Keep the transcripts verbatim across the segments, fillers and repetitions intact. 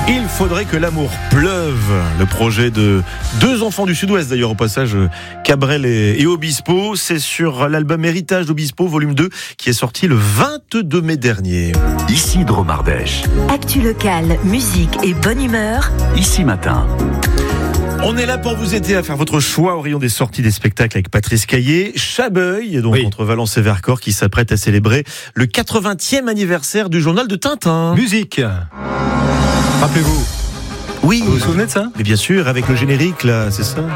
Il faudrait que l'amour pleuve. Le projet de deux enfants du Sud-Ouest, d'ailleurs, au passage, Cabrel et Obispo. C'est sur l'album Héritage d'Obispo, volume deux, qui est sorti le vingt-deux mai dernier. Ici Dromardèche. Actu locale, musique et bonne humeur. Ici Matin. On est là pour vous aider à faire votre choix au rayon des sorties des spectacles avec Patrice Caillé. Chabeuil, donc oui. entre Valence et Vercors, qui s'apprête à célébrer le quatre-vingtième anniversaire du journal de Tintin. Musique. Rappelez-vous. Oui. Vous vous souvenez de ça ? Mais bien sûr, avec le générique, là, c'est ça.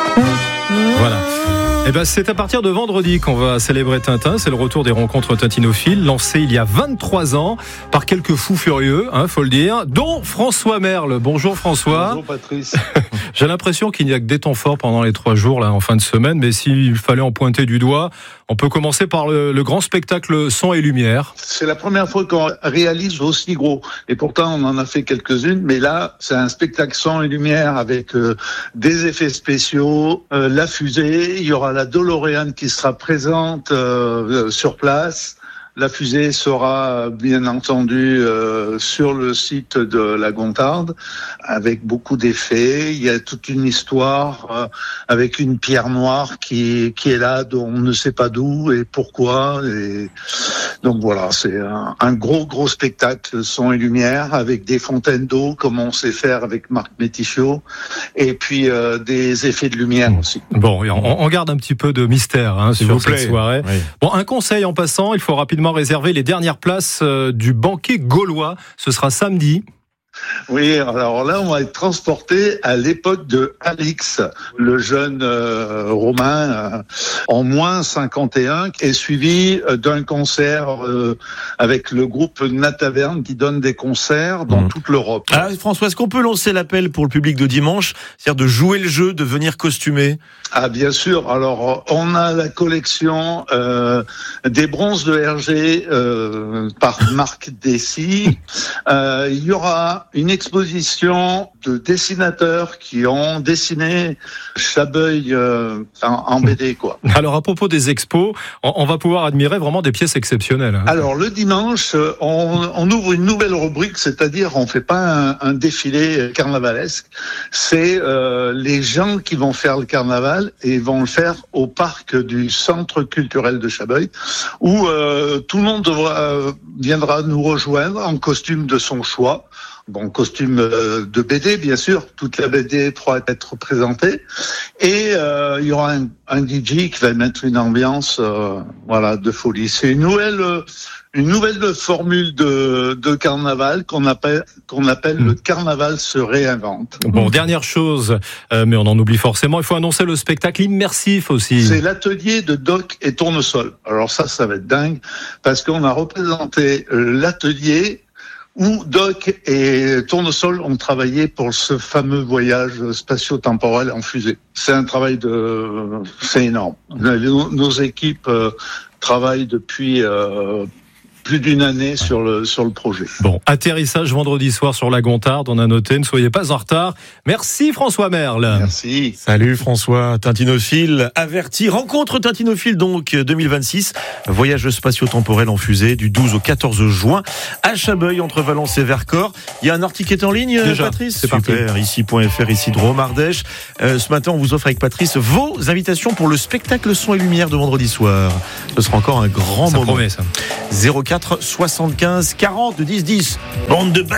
Voilà. Eh ben, c'est à partir de vendredi qu'on va célébrer Tintin. C'est le retour des rencontres tintinophiles, lancé il y a vingt-trois ans par quelques fous furieux, hein, faut le dire, dont François Merle. Bonjour François. Bonjour Patrice. J'ai l'impression qu'il n'y a que des temps forts pendant les trois jours là en fin de semaine, mais s'il fallait en pointer du doigt, on peut commencer par le, le grand spectacle son et lumière. C'est la première fois qu'on réalise aussi gros, et pourtant on en a fait quelques-unes, mais là c'est un spectacle son et lumière avec euh, des effets spéciaux, euh, la fusée, il y aura la DeLorean qui sera présente euh, sur place. La fusée sera bien entendu euh, sur le site de la Gontarde avec beaucoup d'effets. Il y a toute une histoire euh, avec une pierre noire qui qui est là, dont on ne sait pas d'où et pourquoi. Et donc voilà, c'est un, un gros gros spectacle son et lumière avec des fontaines d'eau comme on sait faire avec Marc Métichot et puis euh, des effets de lumière aussi. Bon, on, on garde un petit peu de mystère hein, sur cette soirée. Oui. Bon, un conseil en passant, il faut rapidement réserver les dernières places euh, du banquet gaulois. Ce sera samedi. Oui, alors là, on va être transporté à l'époque de Alix, le jeune euh, Romain, euh, en moins cinquante et un, et suivi euh, d'un concert euh, avec le groupe Nataverne qui donne des concerts dans mmh. toute l'Europe. Ah, François, est-ce qu'on peut lancer l'appel pour le public de dimanche, c'est-à-dire de jouer le jeu, de venir costumé ? Ah, bien sûr. Alors, on a la collection euh, des bronzes de Hergé euh, par Marc Dessy. Euh, il y aura une exposition de dessinateurs qui ont dessiné Chabeuil euh, en, en B D, quoi. Alors, à propos des expos, on, on va pouvoir admirer vraiment des pièces exceptionnelles. Hein. Alors, le dimanche, on, on ouvre une nouvelle rubrique, c'est-à-dire on fait pas un, un défilé carnavalesque. C'est euh, les gens qui vont faire le carnaval et vont le faire au parc du Centre culturel de Chabeuil, où euh, tout le monde devra, euh, viendra nous rejoindre en costume de son choix. Bon, costume de B D, bien sûr. Toute la B D pourra être présentée. Et euh, il y aura un, un D J qui va mettre une ambiance euh, voilà, de folie. C'est une nouvelle, une nouvelle formule de, de carnaval qu'on appelle, qu'on appelle mmh. le carnaval se réinvente. Bon, dernière chose, euh, mais on en oublie forcément, il faut annoncer le spectacle immersif aussi. C'est l'atelier de Doc et Tournesol. Alors ça, ça va être dingue, parce qu'on a représenté l'atelier où Doc et Tournesol ont travaillé pour ce fameux voyage spatio-temporel en fusée. C'est un travail de... c'est énorme. Nos, nos équipes euh, travaillent depuis... Euh, plus d'une année sur le, sur le projet. Bon, atterrissage vendredi soir sur la Gontarde, on a noté, ne soyez pas en retard. Merci François Merle. Merci. Salut François, Tintinophile averti. Rencontre Tintinophile donc deux mille vingt-six, voyage spatio-temporel en fusée du douze au quatorze juin à Chabeuil entre Valence et Vercors. Il y a un article qui est en ligne, déjà, Patrice. C'est super, parti. ici point f r, ici Dromardèche. Euh, ce matin, on vous offre avec Patrice vos invitations pour le spectacle son et lumière de vendredi soir. Ce sera encore un grand ça moment. Promet, ça. zéro quatre soixante-quinze quarante dix dix. Bande de bâtards.